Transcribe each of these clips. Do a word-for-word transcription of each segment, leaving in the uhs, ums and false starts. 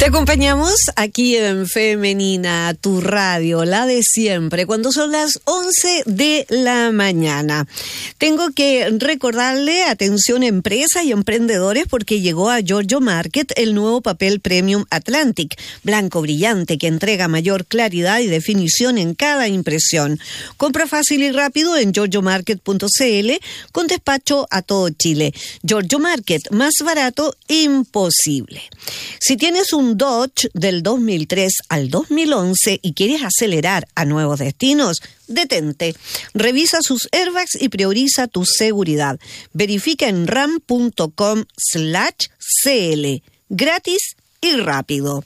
acompañamos aquí en Femenina, tu radio, la de siempre, cuando son las once de la mañana. Tengo que recordarle, atención empresas y emprendedores, porque llegó a Giorgio Market el nuevo papel Premium Atlantic, blanco brillante que entrega mayor claridad y definición en cada impresión. Compra fácil y rápido en giorgio market punto c l con despacho a todo Chile. Giorgio Market, más barato imposible. Si tienes un Dodge del dos mil tres al dos mil once y quieres acelerar a nuevos destinos, detente. Revisa sus airbags y prioriza tu seguridad. Verifica en ram punto com slash c l. Gratis y rápido.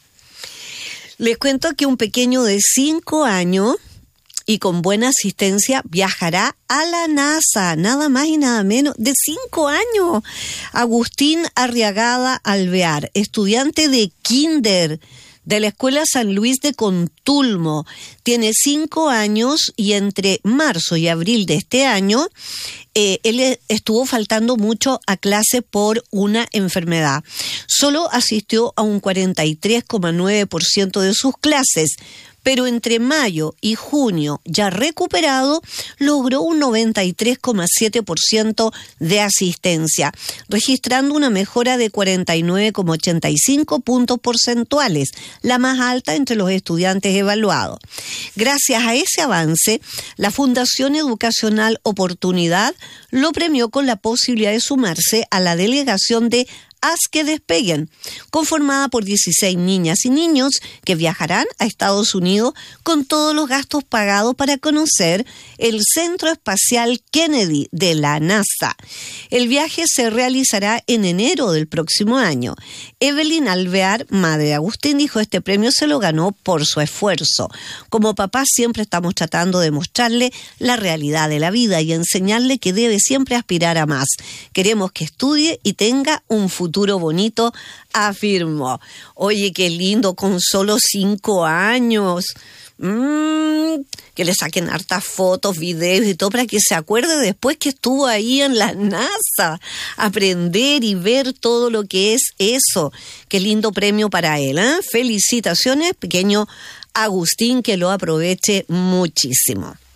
Les cuento que un pequeño de cinco años y con buena asistencia viajará a la NASA, nada más y nada menos, de cinco años. Agustín Arriagada Alvear, estudiante de kinder de la Escuela San Luis de Contulmo, tiene cinco años y entre marzo y abril de este año, eh, él estuvo faltando mucho a clase por una enfermedad. Solo asistió a un cuarenta y tres coma nueve por ciento de sus clases, pero entre mayo y junio, ya recuperado, logró un noventa y tres coma siete por ciento de asistencia, registrando una mejora de cuarenta y nueve coma ochenta y cinco puntos porcentuales, la más alta entre los estudiantes evaluados. Gracias a ese avance, la Fundación Educacional Oportunidad lo premió con la posibilidad de sumarse a la delegación de Haz que Despeguen, conformada por dieciséis niñas y niños que viajarán a Estados Unidos con todos los gastos pagados para conocer el Centro Espacial Kennedy de la NASA. El viaje se realizará en enero del próximo año. Evelyn Alvear, madre de Agustín, dijo: este premio se lo ganó por su esfuerzo. Como papás siempre estamos tratando de mostrarle la realidad de la vida y enseñarle que debe siempre aspirar a más. Queremos que estudie y tenga un futuro futuro bonito, afirmó. Oye, qué lindo, con solo cinco años. Mm, que le saquen hartas fotos, videos y todo para que se acuerde después que estuvo ahí en la NASA. Aprender y ver todo lo que es eso. Qué lindo premio para él, ¿eh? Felicitaciones, pequeño Agustín, que lo aproveche muchísimo.